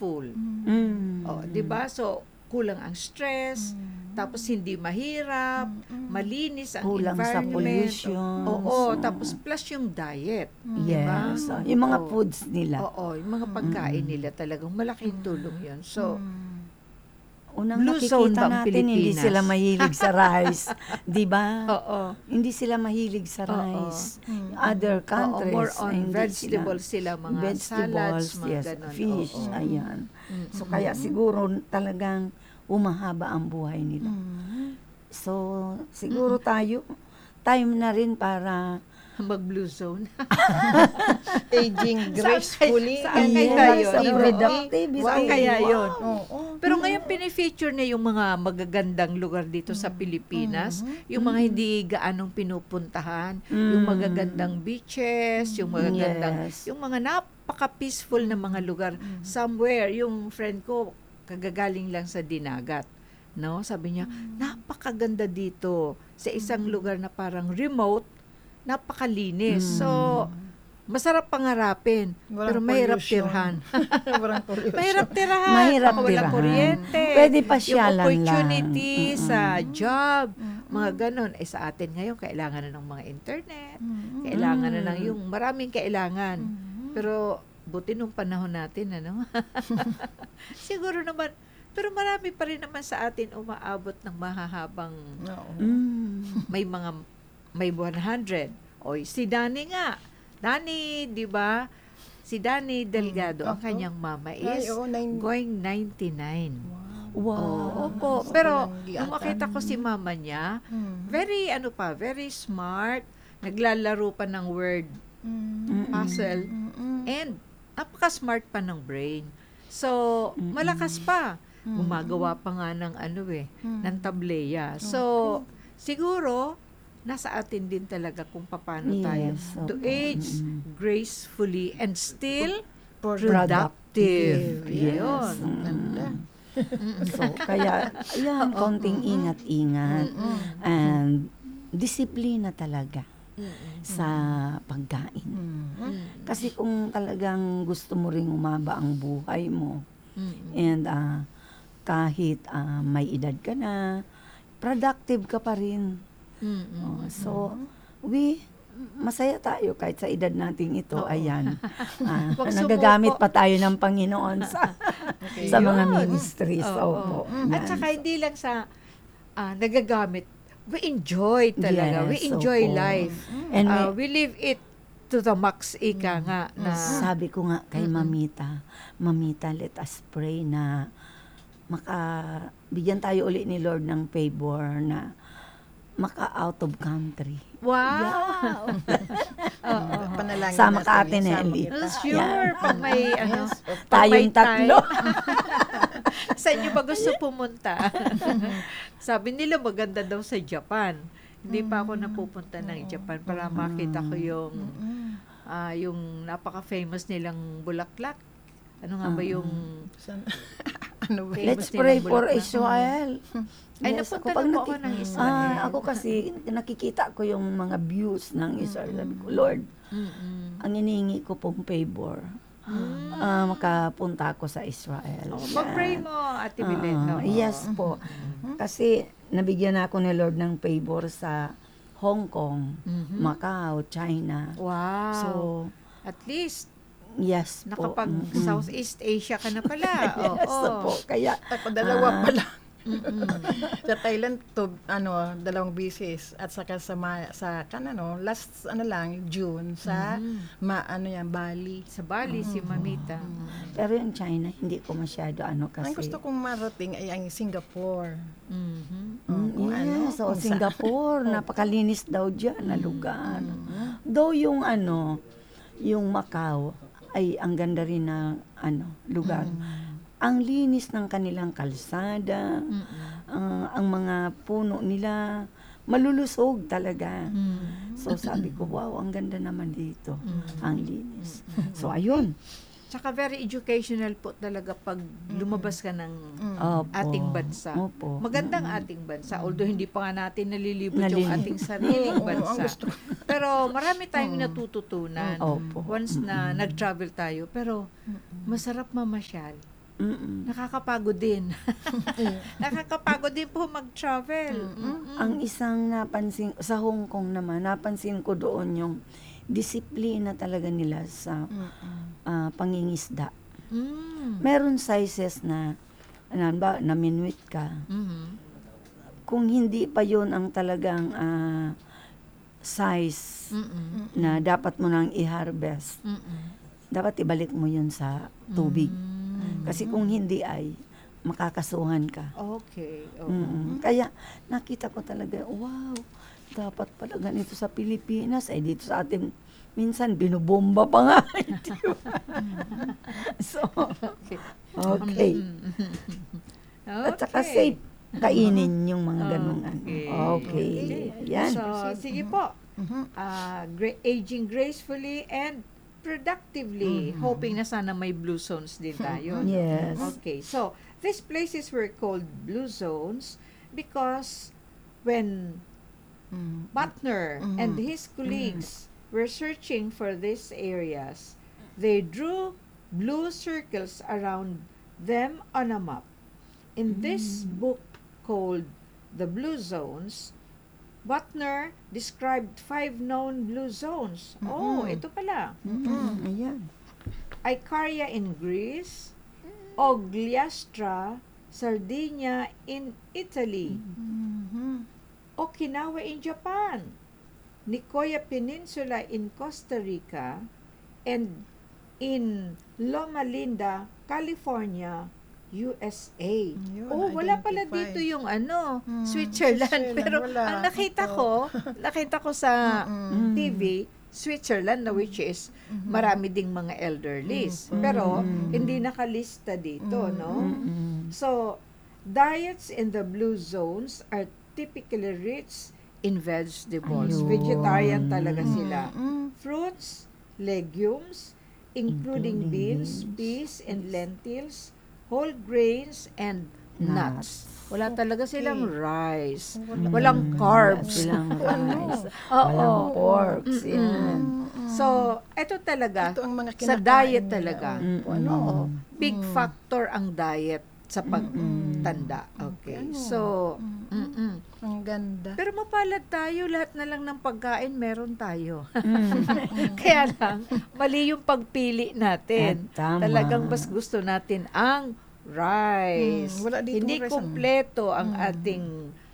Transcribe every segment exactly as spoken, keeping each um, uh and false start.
peaceful. Mm. Oh, 'di ba? So kulang ang stress, tapos hindi mahirap, malinis ang Kulang sa environment. pollution. Oo, So, tapos plus yung diet. Diba? yes. So, yung mga Oo. foods nila. Oo, yung mga pagkain nila talagang malaking tulong yun. So, Unang Blue zone nakikita ba ang natin, hindi Pilipinas? sila mahilig sa rice. Di ba? oo. Hindi sila mahilig sa Oo. rice. Other Oo, countries, more on hindi vegetables sila, mga vegetables, salads, mga yes, ganon. fish, Oo. ayan. Mm, So, mm, kaya mm. siguro talagang umahaba ang buhay nila. So, siguro tayo, time na rin para Mag-blue zone. Aging gracefully. Saan Yes, kaya yun? sa Oo. productivity. Saan kaya yun? Oo. Pero ngayon pinifeature niya yung mga magagandang lugar dito sa Pilipinas, yung mga hindi gaanong pinupuntahan, yung magagandang beaches, yung magagandang, Yes. yung mga napaka-peaceful na mga lugar. Somewhere, yung friend ko, kagagaling lang sa Dinagat. No? Sabi niya, napakaganda dito sa isang lugar na parang remote, napakalinis. So, masarap pangarapin, Walang pero mahirap pollution. tirhan. Walang pollution. Mahirap tirahan. Mahirap Baka walang tirahan. kuryente. Pwede Yung pasyalan opportunity lang. sa job, mga ganon. Eh sa atin ngayon, kailangan na ng mga internet. Kailangan na ng yung maraming kailangan. Pero buti nung panahon natin, ano? Siguro naman, pero marami pa rin naman sa atin umaabot ng mahahabang, Oo. Mm. may mga, may one hundred. O si Danny nga. Danny, di ba? Si Danny Delgado, ang Ako? kanyang mama Ay, is oo, nine- going ninety-nine. Wow. Oo, opo. Gusto ko Pero, lang nung giatan. makita ko si mama niya, Mm. very, ano pa, very smart, naglalaro pa ng word Mm. puzzle, Mm. and napaka-smart pa ng brain. So, malakas pa. Gumagawa pa nga ng ano eh, ng tableya. So, siguro, nasa atin din talaga kung paano tayo Yes, to opo. age gracefully and still Productive. productive. Yes. Yun. Ganda. So, kaya, ayan, konting ingat-ingat. And, disiplina talaga sa pagkain. Mm. Kasi kung talagang gusto mo ring umaba ang buhay mo, Mm-mm. and ah, kahit ah, may edad ka na, productive ka pa rin. Mm-mm. Oh, so, we, masaya tayo kahit sa edad nating ito, Oo. ayan. Ah, Wag nagagamit sumuko. pa tayo ng Panginoon sa Okay. sa mga Yun. ministries. Oo. Opo. At Yan. saka hindi lang sa ah, nagagamit, we enjoy talaga. we Yes, enjoy opo. life. And Ah, may- we live it to the max, ika nga. Na, sabi ko nga kay Mamita, Mamita, let us pray na makabigyan tayo uli ni Lord ng favor na maka-out of country. wow! Oo. Panalangin Sama natin, ka, Ate sama Nelly. kita. Sure, pag may ano, Yes, of pag may Tayong tatlo. time. Saan nyo ba gusto pumunta? Sabi nila maganda daw sa Japan. Hindi pa ako napupunta ng Japan para makita ko yung ah, yung napaka-famous nilang bulaklak. Ano nga ba yung San- ano ba? Famous Let's nilang pray for bulaklak. Israel. Ay, Yes, napunta pag na po naki- ako ng Israel. Ah, ako kasi nakikita ko yung mga views ng Israel. Sabi ko, Lord, Mm-mm. ang inihingi ko pong favor. Ah, makapunta ako sa Israel. Oh, Yan. mag-pray mo, Ate Milet. Ah, Oo. yes po. Kasi nabigyan ako ni Lord ng favor sa Hong Kong, Mhm. Macau, China. Wow. So, At least, yes po. nakapag Mm-mm. Southeast Asia ka na pala. Yes Oo. po. Kaya, Ako dalawa Ah. pa lang. Sa Thailand to ano dalawang bisis at saka sa ma, sa kan ano last ano lang June sa ma ano yan Bali. Sa Bali, si Mamita. pero yung China, hindi ko masyado ano Ang kasi. gusto kong marating ay ang Singapore. Mhm. Mm, kung ano, yes, so kung Singapore, napakalinis daw dyan na lugar. Though yung ano, yung Macau, ay ang ganda rin na ano, lugar. Ang linis ng kanilang kalsada, ah, ang mga puno nila, malulusog talaga. So sabi ko, wow, ang ganda naman dito. Ang linis. So ayun. Tsaka very educational po talaga pag lumabas ka ng Opo. ating bansa. Opo. Magandang ating bansa. Although hindi pa nga natin nalilibot yung Nalilibot. ating sariling Oo, ang bansa. gusto ko. Pero marami tayong natututunan Opo. once na nag-travel tayo. Pero masarap mamasyal. Mm-mm. Nakakapagod din. Nakakapagod din po mag-travel. Mm-mm. Ang isang napansin, sa Hong Kong naman, napansin ko doon yung disiplina talaga nila sa ah, pangingisda. Mm. Meron sizes na, ano ba, naminwit ka. Mhm. Kung hindi pa yun ang talagang ah, size Mm-mm. na dapat mo nang i-harvest, Mm-mm. dapat ibalik mo yun sa tubig. Mm. Kasi kung hindi ay makakasuhan ka. Okay. Oo. Mm-mm. Kaya nakita ko talaga, wow, dapat pala ganito sa Pilipinas. Ay dito sa atin, minsan binubomba pa nga. Di ba? So, Okay. okay. At saka safe kainin yung mga ganung ano. Okay. Yan. So, sige po. Ah, gra- aging gracefully and productively. Hoping na sana may blue zones din tayo. no? Yes. Okay. So, these places were called blue zones because when Butner and his colleagues were searching for these areas, they drew blue circles around them on a map. In this book called The Blue Zones, Butner described five known blue zones. Oh, ito pala. Mm, ayan. Icaria in Greece, Ogliastra, Sardinia in Italy, Okinawa in Japan, Nicoya Peninsula in Costa Rica, and in Loma Linda, California, U S A. Yun, Oh, wala pala identify. dito yung ano, Hmm, Switzerland. Switzerland, Pero wala. ang nakita Ito. ko, nakita ko sa Mm. T V, Switzerland na which is marami ding mga elderlies. Pero hindi nakalista dito, no? Mm-mm. So, diets in the blue zones are typically rich in vegetables. Ayun. Vegetarian talaga sila. Mm. Fruits, legumes, including Including beans, beans. peas, and lentils, whole grains, and nuts. Wala talaga silang rice. Walang Wala carbs. silang rice. Oo. Walang porks. Yan. So, ito talaga, Ito ang mga sa kinakain diet nila. talaga. Oh, Mm-mm. Oo. Big factor ang diet sa pagtanda. Okay. Ano? So, mm-mm. Ang ganda. Pero mapalad tayo, lahat na lang ng pagkain meron tayo. Mm. Kaya lang, mali yung pagpili natin. At tama. Talagang mas gusto natin ang rice. Mm, wala ditong Hindi rice, ano? kompleto ang ating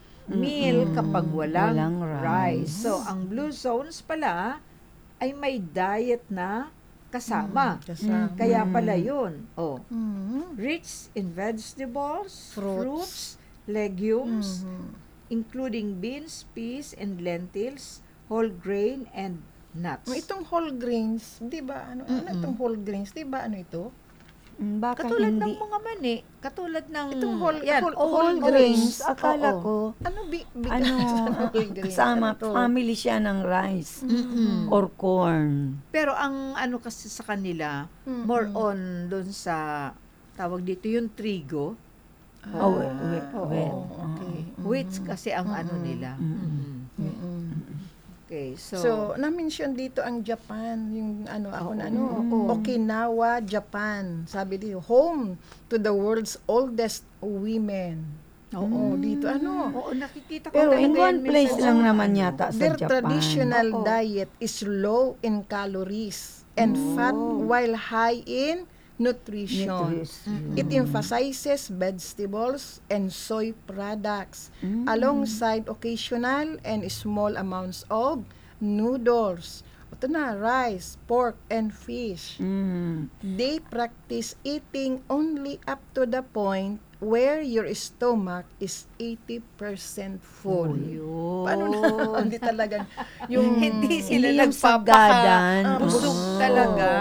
meal kapag walang, Walang rice. rice. So, ang blue zones pala ay may diet na kasama. Kasama. Kaya pala yun. Oh, Mm. rich in vegetables, Fruits. fruits, legumes, Mhm. including beans, peas, and lentils, whole grain, and nuts. Itong whole grains, 'di ba? Ano, ano Mm-mm. itong whole grains, 'di ba? Ano ito? Mm, Baka Katulad hindi. ng mga mani, katulad ng Itong whole- yan, whole- whole, whole grains. grains, akala Oo. ko, Ano bi, bi ano, whole grains? kasama, Ano to? family siya ng rice Mm-mm. or corn. Pero ang ano kasi sa kanila, Mm-mm. more on dun sa tawag dito yung trigo. Ah, Oh, wait, wait, oo. wait. okay. Wheat kasi ang ano nila. Mm-mm. Mm-mm. Mm-mm. Okay, so, So, na-mention dito ang Japan, yung ano, ako na ano, Oo. Okinawa, Japan. Sabi dito, home to the world's oldest women. Oo, dito ano. oo, nakikita ko Pero talaga in yan one minsan place sa lang mga naman ano. yata sa Their Japan. traditional Oo. diet is low in calories and fat while high in nutrition. Nutrition. It emphasizes vegetables and soy products Mm. alongside occasional and small amounts of noodles. Ito na, rice, pork, and fish. Mm. They practice eating only up to the point where your stomach is eighty percent full. Yun. Paano na? Hindi talaga. Yung, Hindi sila Hindi yung nagpapaka sagadan. busog Oo. talaga.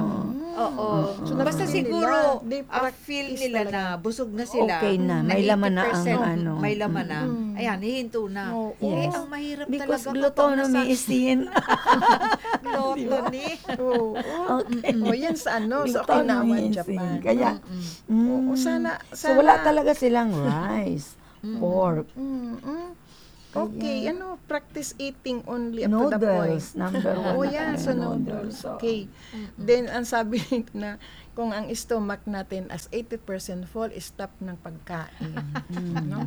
Oo. So, Basta napili siguro, nila, they ah, feel practice nila talaga. na busog na sila. Okay na, may laman na ang eighty percent ano. May laman na. Mm. Ayan, hihinto na. Oo. Eh, Yes. ang mahirap Because talaga glutonomy is sin. gluttony. Oo. Okay. O, yan sa ano, sa Glutonomy Okinawa, is Japan. sin. Kaya, Mm. mm, Oo, sana, so sana. wala talaga silang rice, pork. Mm, mm. Okay, ano, practice eating only up to the point. Noodles, number one. Oh, na yeah, tayo, so noodles. So, Okay. Then, ang sabi na, kung ang stomach natin as eighty percent full, stop ng pagkain. No?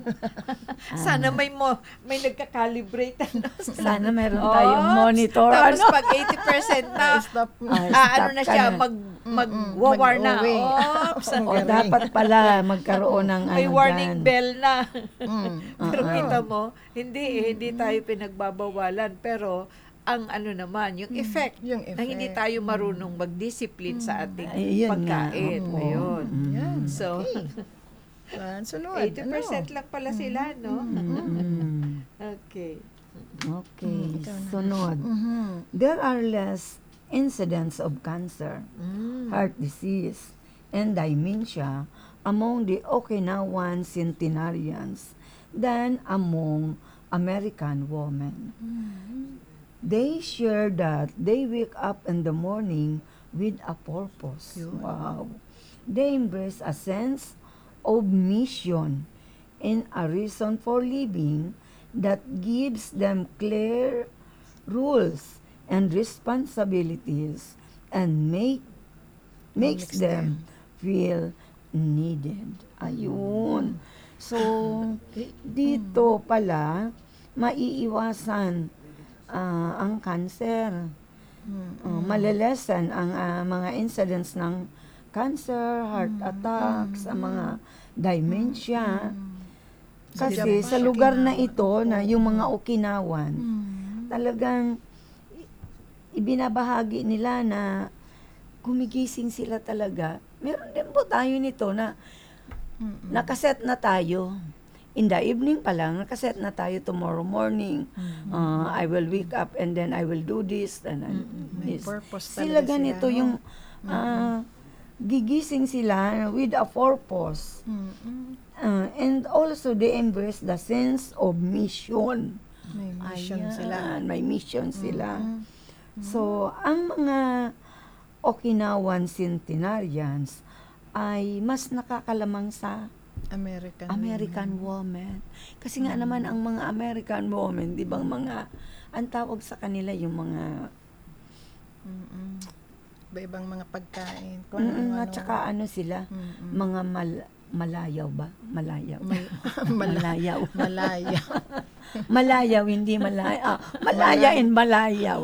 Sana may mo, may nagka-calibrate. Ano? Sana meron Oops, tayong monitor. Tapos ano? pag eighty percent na, Stop. Ay, ah, ano stop na ka siya, na. mag, mag-war na. Mag-away. Oops, Ang O galing. dapat pala magkaroon ng may ano warning dyan. bell na. Mm. Pero Oo. kita mo, hindi eh, hindi tayo pinagbabawalan. Pero, ang ano naman, yung effect, Yung na hindi effect. tayo marunong mag-discipline sa ating Ayun nga, pagkain. opo. Ayun. Yan. So, Ah, sunod. eighty ano? percent lang pala sila, no? Mm. Okay. Okay, ikaw na. sunod. Mhm. There are less incidents of cancer, Mm. heart disease, and dementia among the Okinawan centenarians than among American women. They share that they wake up in the morning with a purpose. Yun. Wow. They embrace a sense of mission and a reason for living that gives them clear rules and responsibilities and make makes Makes them feel needed. Ayun. So, dito pala, maiiwasan ah, ang cancer. Uh, malelesan ang ah, mga incidents ng cancer, heart attacks, ang mga dementia. Kasi Japan, sa lugar na Okinawa. ito, na yung mga Okinawan, Mm. talagang i- ibinabahagi nila na gumigising sila talaga. Meron din po tayo nito na Mm-mm. nakaset na tayo. In the evening pa lang, nakaset na tayo tomorrow morning. Uh, I will wake up and then I will do this. And I- May this. purpose Sila talaga ganito sila, yung no? ah, gigising sila with a purpose. Mm-mm. Uh, and also they embrace the sense of mission. May mission Ayan, sila. may mission sila. Mm. So, ang mga Okinawan centenarians ay mas nakakalamang sa American. American woman. Kasi nga naman ang mga American woman, di bang mga, ang tawag sa kanila yung mga, Mm-mm. Iba-ibang mga pagkain. Kung mm, ano-ano. at saka ano sila, Mm-mm. mga mal, malayaw ba? Malayaw. Mal- malayaw. Malaya. malayaw, hindi malaya. Ah, malaya and malayaw.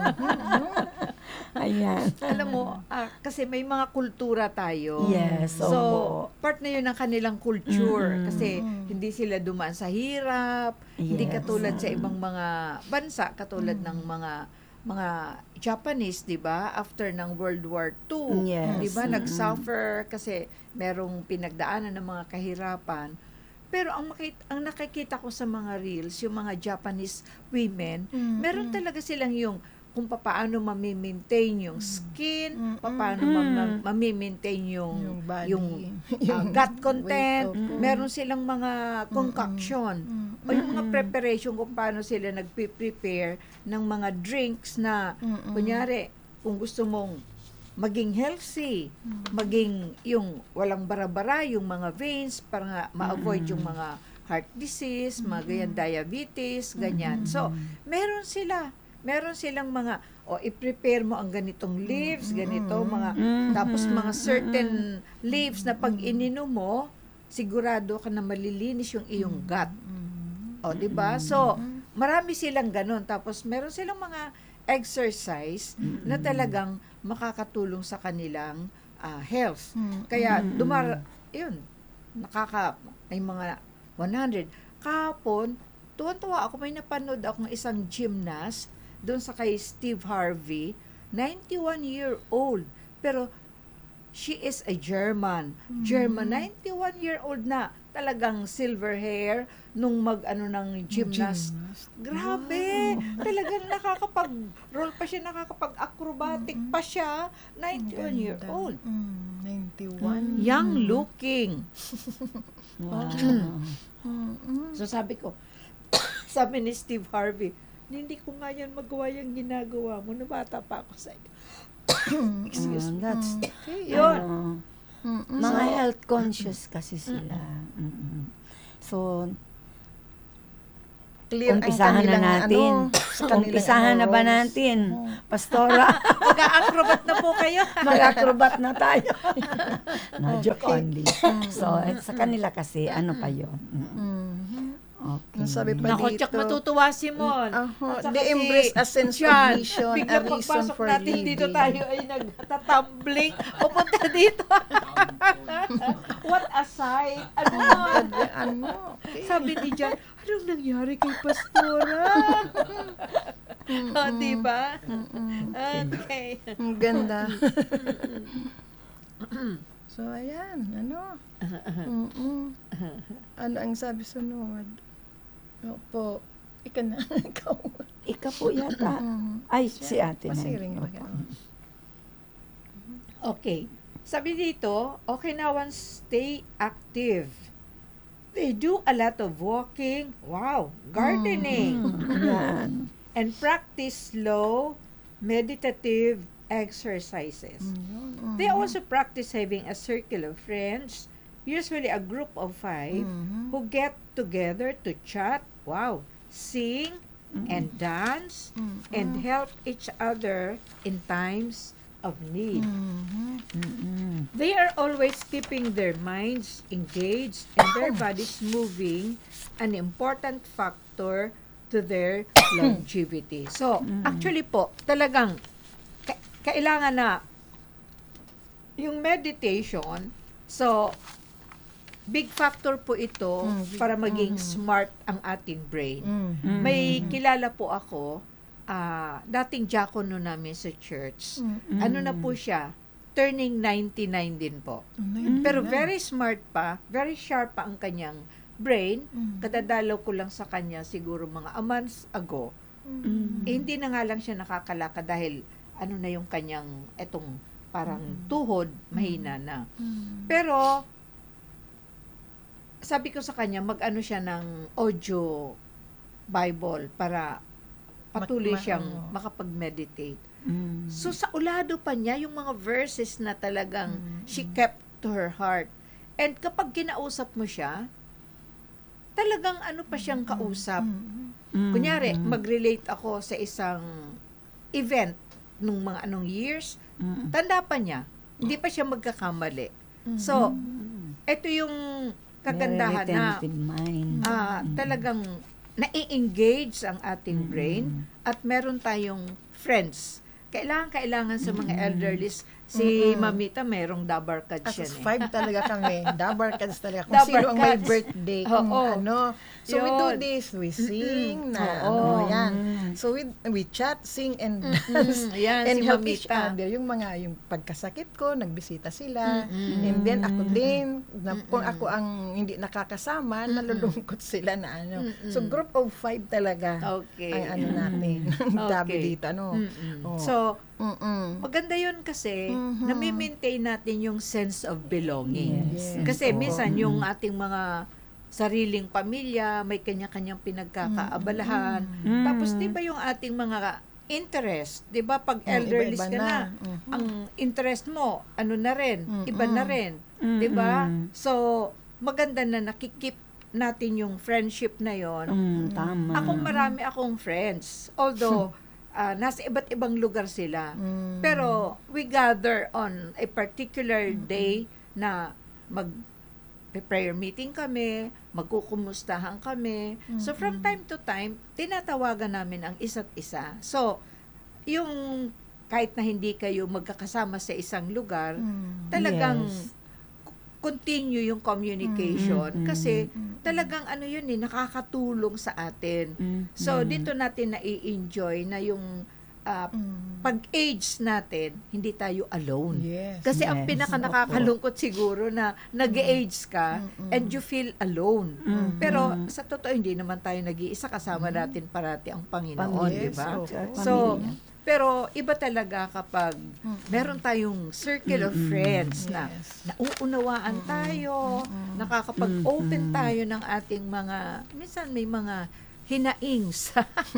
Ayan. Alam mo, ah, kasi may mga kultura tayo. Yes, So, opo. part na yun ng kanilang culture. Mm-mm. Kasi hindi sila dumaan sa hirap. Hindi Yes. katulad sa ibang mga bansa, katulad ng mga mga Japanese, 'di ba? After ng World War Two, Yes. 'di ba? Mm-mm. Nag-suffer kasi merong pinagdaanan ng mga kahirapan. Pero ang makita, ang nakikita ko sa mga reels, yung mga Japanese women, Mm-mm. meron talaga silang yung kung paano mami-maintain yung skin, Mm-mm. paano Mm. ma- mami-maintain yung Yung body. yung uh, gut content. weight, opo. Meron silang mga concoction Mm-mm. o yung mga preparation kung paano sila nagpe-prepare ng mga drinks na Mm-mm. kunyari kung gusto mong maging healthy, maging yung walang bara-bara, yung mga veins para nga ma-avoid yung mga heart disease, mga ganyan, diabetes, ganyan. So, meron sila meron silang mga, o i-prepare mo ang ganitong leaves, ganito, mga, Mm. tapos mga certain leaves na pag ininom mo, sigurado ka na malilinis yung iyong gut. O, di ba? So, marami silang ganun. Tapos, meron silang mga exercise na talagang makakatulong sa kanilang ah, health. Kaya, dumar, yun, nakaka, may mga one hundred. Kahapon, tuwan-tuwa ako, may napanood akong isang gymnast doon sa kay Steve Harvey, ninety-one year old. Pero, she is a German. German, ninety-one year old na. Talagang silver hair nung mag-ano ng gymnast. Grabe! Talagang nakakapag-roll pa siya, nakakapag-acrobatic pa siya. ninety-one year old. Mm, ninety-one. Young looking. Wow. Mm-mm. So sabi ko, sabi ni Steve Harvey, hindi ko nga yan magawa yung ginagawa mo. Nabata pa ako sa iyo. Excuse me. Mm, that's, Yun. ano, Mm-mm. mga So, health conscious kasi sila. Mm-mm. So, clear ang Umpisahan na kanilang, natin. ano, sa kanilang, Umpisahan ano, na ba roles. natin? Pastora, Mag-acrobat na po kayo. mag-acrobat na tayo. No, joke only. So, eh, sa kanila kasi, ano pa yun? Mm. Mhm. Okay. Ang sabi pa Nako, dito, Tsak, matutuwa si Mon. Aha, At saka they si embrace a sense of John, mission, a biglang reason pagpasok for natin living. dito tayo ay nagtatumbling. Pupunta dito. What a sight. Ano yun? ano, okay. Sabi ni John, anong nangyari kay Pastora? O, diba? Okay. Ang ganda. So, ayan, ano? Mm-mm. Ano ang sabi sunod? Opo, ika na, ikaw. Ika po yata. Mm. Ay, si ate na. Pasiring ba Opo. yan? Okay. Sabi dito, Okinawans stay active. They do a lot of walking, wow, gardening, Yan. and practice slow, meditative exercises. Mm. They also practice having a circle of friends, usually a group of five, Mhm. who get together to chat, wow, sing, and dance, Mm. and help each other in times of need. Mhm. Mm-mm. They are always keeping their minds engaged and their bodies moving, an important factor to their longevity. So, actually po, talagang ka- kailangan na yung meditation, so, big factor po ito Mm, big- para maging mhm. smart ang ating brain. Mhm. May kilala po ako, ah, dating diakono namin sa church. Mm. Ano na po siya? Turning ninety-nine din po. Ano yun? Pero very smart pa, very sharp pa ang kanyang brain. Mm. Kadadalaw ko lang sa kanya siguro mga a months ago. Mm. Eh, hindi na nga lang siya nakakalakad dahil ano na yung kanyang etong parang tuhod, mahina na. Mm. Pero sabi ko sa kanya, mag-ano siya ng audio Bible para patuloy Mak- ma- siyang oo. makapag-meditate. Mm. So sa ulado pa niya yung mga verses na talagang Mm. she kept to her heart. And kapag kinausap mo siya, talagang ano pa siyang kausap. Mm. Mm. Kunyari, Mm. mag-relate ako sa isang event nung mga anong years, Mm. tanda pa niya. Hindi pa siya magkakamali. Mm. So, Mm. ito yung kagandahan Very na retentive mind. ah, Mm. talagang nai-engage ang ating Mm. brain at meron tayong friends. Kailangan, kailangan sa mga elderlies. Si Mm-mm. Mamita, merong dabarkad siya. As Eh. five talaga kami. Dabarkads talaga. Kung sino ang may Dabarkads. birthday. Kung Oo. ano. So we do Yun. this. We sing na. Oo. Ano, yan. Mm. So we we chat, sing, and dance. Mm, yan, and si help each Mamita. other. Yung mga, yung pagkasakit ko, nagbisita sila. Mm-mm. And then ako din, na, kung ako ang hindi nakakasama, nalulungkot sila na ano. Mm-mm. So group of five talaga. Okay. Ang ano natin. Tabi Okay. dito. Ano. Mm-mm. Oo. So, Mm-mm. maganda yun kasi Mhm. nami-maintain natin yung sense of belonging. Yes. Kasi Oo. minsan yung ating mga sariling pamilya, may kanya-kanyang pinagkakaabalahan. Mm. Tapos 'di ba yung ating mga interest, 'di ba pag Oo, elderly iba-iba ka na, Mhm. ang interest mo ano na rin, Mm-mm. iba na rin, 'di ba? Mm-mm. So maganda na nakikip natin yung friendship na yon. Mm, tama. Ako marami akong friends. Although ah, nasa iba't ibang lugar sila. Mm. Pero we gather on a particular day na mag prayer meeting kami, magkukumustahan kami. So from time to time, tinatawagan namin ang isa't isa. So, yung kahit na hindi kayo magkakasama sa isang lugar, Mm. talagang Yes. continue yung communication Mm, mm, kasi mm. talagang ano yun eh, nakakatulong sa atin. Mm, So, mm. dito natin nai-enjoy na yung ah, Mm. pag-age natin, hindi tayo alone. Yes. Kasi ang Yes, pinaka nakakalungkot siguro na nag-age ka Mm-mm. and you feel alone. Mm. Pero sa totoo, hindi naman tayo nag-iisa. Kasama natin parati ang Panginoon, Yes, di ba? oo. So, Pamilya. pero iba talaga kapag meron tayong circle of Mm-mm. friends na Yes. nauunawaan tayo, nakakapag-open tayo ng ating mga, minsan may mga hinaings.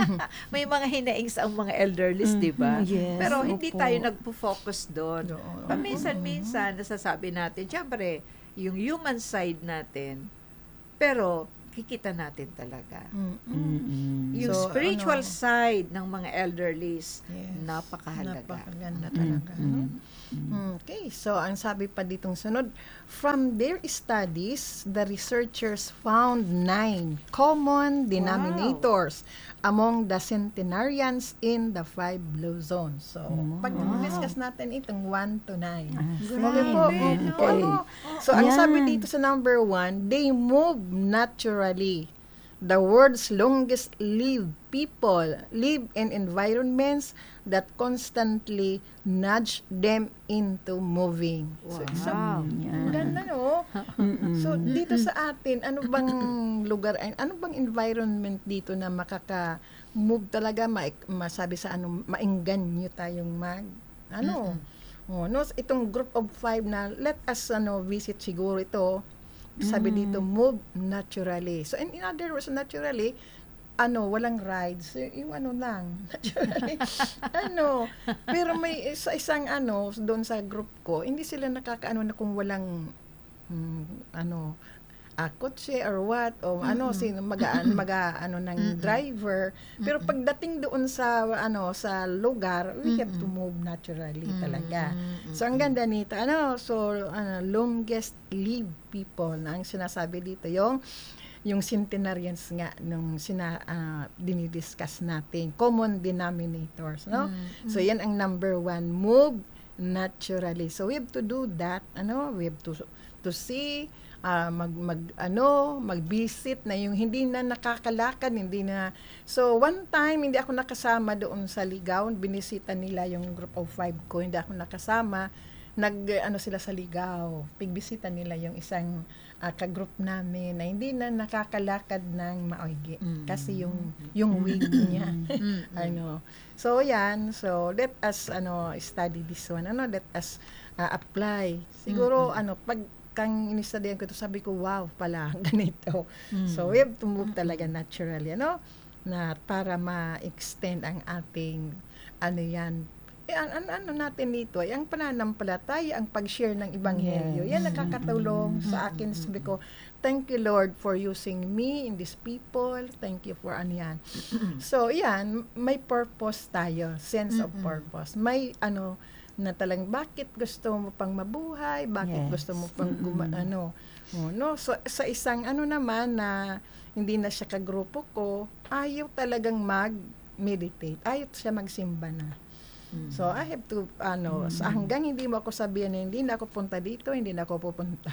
May mga hinaings ang mga elderlies, di ba? Mhm, yes, Pero hindi opo. tayo nagpo-focus doon. Doon. Paminsan-minsan, nasasabi natin, syempre, yung human side natin, pero kikita natin talaga. Mm-mm. Mm-mm. Yung So, spiritual ano, side ng mga elderlies, Yes. napakahalaga. Napakaganda talaga. no? Mm-mm. Okay, so ang sabi pa ditong sunod, from their studies, the researchers found nine common denominators among the centenarians in the five blue zones. So, pag discuss natin itong one to nine. Okay po. Grabe, Mm, no? okay. So, ang Yan. sabi dito sa number one, they move naturally. The world's longest lived people live in environments that constantly nudge them into moving. So, so, Wow. ang ganda, no? So, dito sa atin, ano bang lugar, ay- ano bang environment dito na makaka-move talaga, ma- masabi sa ano, maingganyo tayong mag, ano, oh, no, itong group of five na, let us, ano, visit siguro ito, sabi dito, move naturally. So, in, in other words, naturally, ano, walang rides, y- yung ano lang, naturally, ano, pero may, sa isang, ano, doon sa group ko, hindi sila nakakaano na kung walang, mm, ano, ah, kotse or what, o ano, sino, maga, maga, ano, ng driver, pero pagdating doon sa, ano, sa lugar, we have to move naturally talaga. So, ang ganda nito, ano, so, ano, longest lived people, na ang sinasabi dito, yung, yung centenarians nga, nung sina, ah, dinidiscuss natin, common denominators, no? So, yan ang number one, move naturally. So, we have to do that, ano, we have to, to see, ah, mag, mag, ano, mag-visit na yung hindi na nakakalakad, hindi na, so, one time, hindi ako nakasama doon sa Ligaw, binisita nila yung group of five ko, hindi ako nakasama, nag, ano sila sa Ligaw, pigbisita nila yung isang ah, ka-group namin na hindi na nakakalakad ng maoigi kasi yung yung wig niya ano, so yan, so let us ano study this one, ano, let us ah, apply siguro ano pag kang inistudihan ko ito, sabi ko wow pala ganito. So we have to move talaga naturally, ano, na para ma-extend ang ating ano yan. Eh, an- an- ano natin dito ay ang pananampalataya, ang pag-share ng ebanghelyo. Yan nakakatulong sa akin. Sabi ko, thank you Lord for using me in these people. Thank you for ano yan. So, yan, may purpose tayo, sense of purpose. May ano na talang bakit gusto mo pang mabuhay, bakit Yes. gusto mo pang guma- ano. Oh, no, so sa isang ano naman na hindi na siya kagrupo ko, ayaw talagang mag-meditate. Ayaw siya magsimba na. So, I have to, ano, sa hanggang hindi mo ako sabihan na hindi na ako punta dito, hindi na ako pupunta.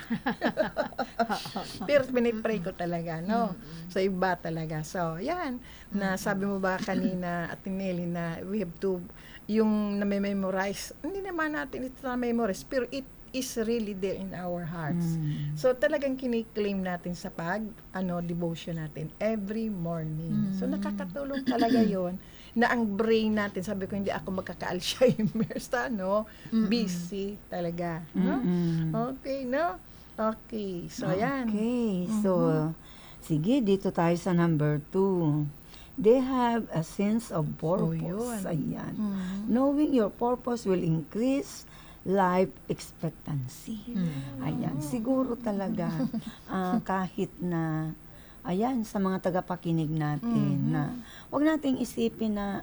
Pero pinipray ko talaga, no? So, iba talaga. So, yan. Na sabi mo ba kanina, Ate Nelly, na we have to, yung na-memorize, hindi naman natin ito na-memorize, pero it is really there in our hearts. So, talagang kiniklaim natin sa pag, ano, devotion natin every morning. So, nakakatulong talaga yon na ang brain natin, sabi ko, hindi ako magkaka-Alzheimer sa, no? Busy talaga, no? Okay, no? Okay, so, yan. Okay, so, sige, dito tayo sa number two. They have a sense of purpose. yun. Ayan. Mhm. Knowing your purpose will increase life expectancy. Ayan, siguro talaga ah, kahit na ayan sa mga tagapakinig natin na wag nating isipin na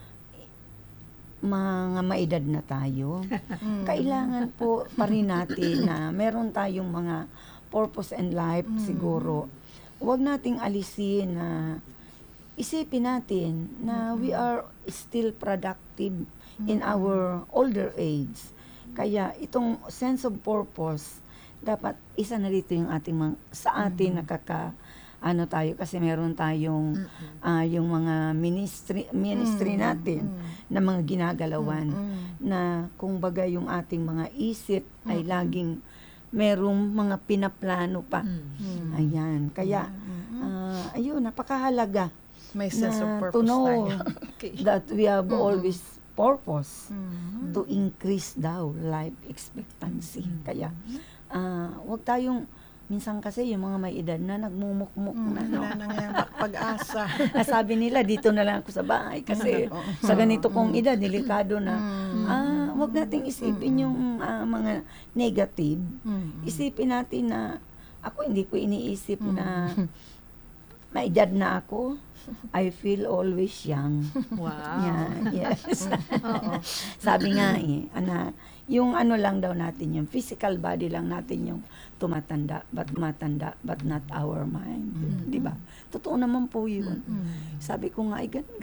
mga maedad na tayo. Kailangan po pa rin natin na meron tayong mga purpose in life siguro. Wag nating alisin na isipin natin na we are still productive in our older age. Kaya itong sense of purpose, dapat isa na dito yung ating mga, sa atin nakaka ano tayo kasi meron tayong ah, yung mga ministry ministry natin na mga ginagalawan na kung baga yung ating mga isip ay laging merong mga pinaplano pa. Ayan. Kaya ah, ayun, napakahalaga May sense of na purpose to know tayo. Okay. that we have always purpose Mhm. to increase daw life expectancy. Kaya, ah wag tayong, minsan kasi yung mga may edad na nagmumukmuk na, no? Wala na nga yung pag-asa. Sabi nila, dito na lang ako sa bahay kasi sa ganito kong edad, delikado na. Ah, wag nating isipin yung ah, mga negative. Isipin natin na, ako hindi ko iniisip na maedad na ako, I feel always young. Wow. Yeah, yes. Oo. Sabi nga eh, ana, yung ano lang daw natin, yung physical body lang natin yung tumatanda, but matanda, but not our mind. Di ba? Totoo naman po yun. Sabi ko nga, ay, gan-